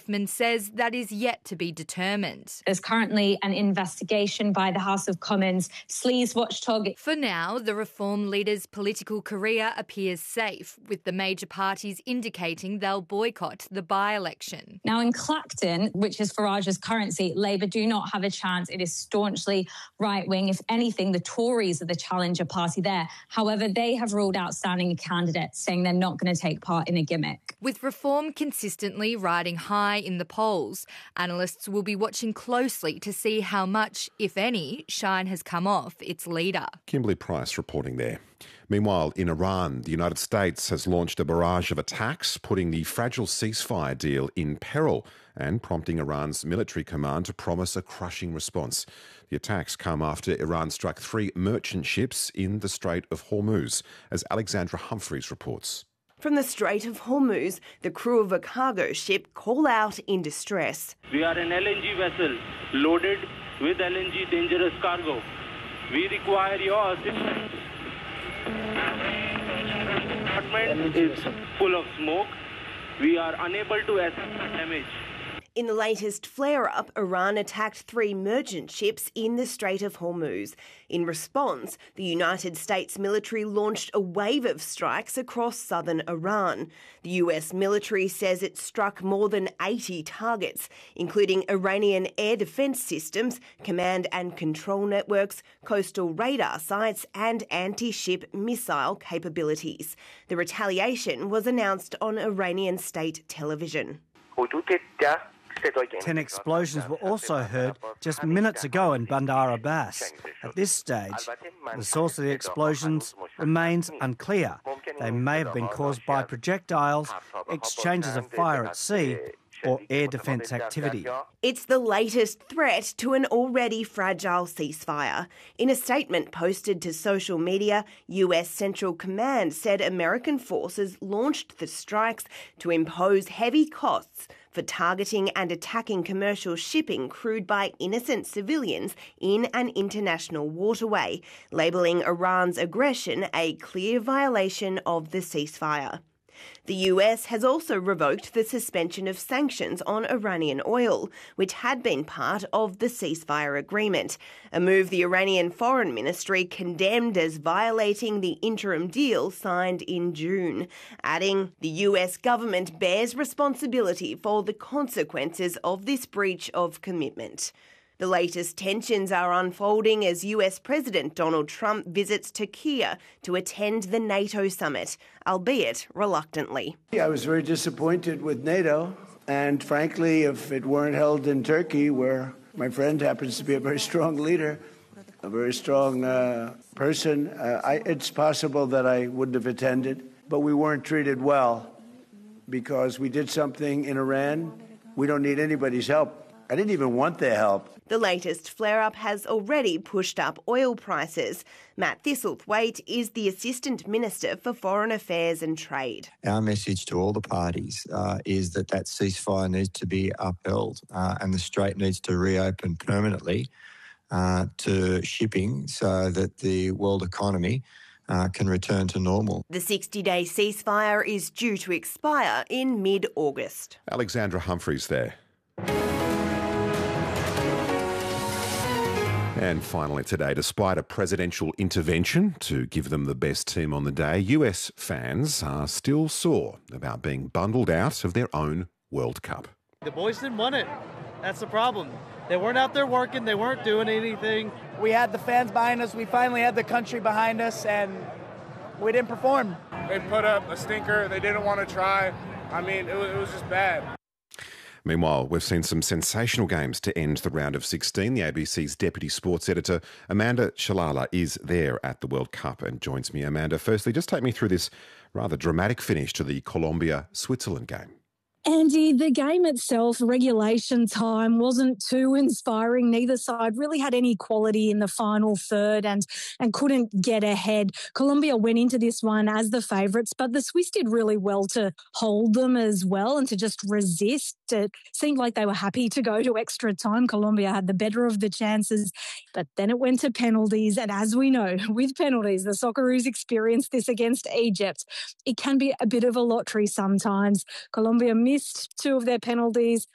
Schiffman says that is yet to be determined. There's currently an investigation by the House of Commons sleaze watchdog. For now, the Reform leader's political career appears safe, with the major parties indicating they'll boycott the by-election. Now in Clacton, which is Farage's current seat, Labour do not have a chance. It is staunchly right-wing. If anything, the Tories are the challenger party there. However, they have ruled out standing a candidate, saying they're not going to take part in a gimmick. With Reform consistently riding high in the polls, analysts will be watching closely to see how much, if any, shine has come off its leader. Kimberly Price reporting there. Meanwhile, in Iran, the United States has launched a barrage of attacks, putting the fragile ceasefire deal in peril and prompting Iran's military command to promise a crushing response. The attacks come after Iran struck 3 merchant ships in the Strait of Hormuz, as Alexandra Humphreys reports. From the Strait of Hormuz, the crew of a cargo ship call out in distress. We are an LNG vessel loaded with LNG dangerous cargo. We require your assistance. The apartment is full of smoke. We are unable to assess the damage. In the latest flare-up, Iran attacked 3 merchant ships in the Strait of Hormuz. In response, the United States military launched a wave of strikes across southern Iran. The US military says it struck more than 80 targets, including Iranian air defence systems, command and control networks, coastal radar sites and anti-ship missile capabilities. The retaliation was announced on Iranian state television. 10 explosions were also heard just minutes ago in Bandar Abbas. At this stage, the source of the explosions remains unclear. They may have been caused by projectiles, exchanges of fire at sea, or air defence activity. It's the latest threat to an already fragile ceasefire. In a statement posted to social media, US Central Command said American forces launched the strikes to impose heavy costs for targeting and attacking commercial shipping crewed by innocent civilians in an international waterway, labelling Iran's aggression a clear violation of the ceasefire. The US has also revoked the suspension of sanctions on Iranian oil, which had been part of the ceasefire agreement, a move the Iranian Foreign Ministry condemned as violating the interim deal signed in June, adding the US government bears responsibility for the consequences of this breach of commitment. The latest tensions are unfolding as US President Donald Trump visits Turkey to attend the NATO summit, albeit reluctantly. I was very disappointed with NATO, and frankly, if it weren't held in Turkey, where my friend happens to be a very strong leader, a very strong person, it's possible that I wouldn't have attended. But we weren't treated well because we did something in Iran. We don't need anybody's help. I didn't even want their help. The latest flare-up has already pushed up oil prices. Matt Thistlethwaite is the Assistant Minister for Foreign Affairs and Trade. Our message to all the parties is that ceasefire needs to be upheld and the strait needs to reopen permanently to shipping so that the world economy can return to normal. The 60-day ceasefire is due to expire in mid-August. Alexandra Humphreys there. And finally today, despite a presidential intervention to give them the best team on the day, US fans are still sore about being bundled out of their own World Cup. The boys didn't want it. That's the problem. They weren't out there working. They weren't doing anything. We had the fans behind us. We finally had the country behind us, and we didn't perform. They put up a stinker. They didn't want to try. I mean, it was just bad. Meanwhile, we've seen some sensational games to end the round of 16. The ABC's Deputy Sports Editor, Amanda Shalala, is there at the World Cup and joins me. Amanda, firstly, just take me through this rather dramatic finish to the Colombia-Switzerland game. Andy, the game itself, regulation time, wasn't too inspiring. Neither side really had any quality in the final third and couldn't get ahead. Colombia went into this one as the favourites, but the Swiss did really well to hold them as well and to just resist. It seemed like they were happy to go to extra time. Colombia had the better of the chances, but then it went to penalties. And as we know, with penalties, the Socceroos experienced this against Egypt. It can be a bit of a lottery sometimes. Colombia missed two of their penalties.